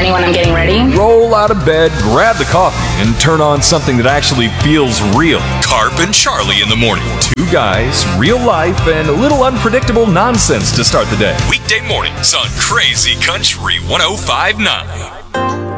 me when I'm getting ready. Roll out of bed, grab the coffee, and turn on something that actually feels real. Carp and Charlie in the morning. Two guys, real life, and a little unpredictable nonsense to start the day. Weekday mornings on Crazy Country 105.9.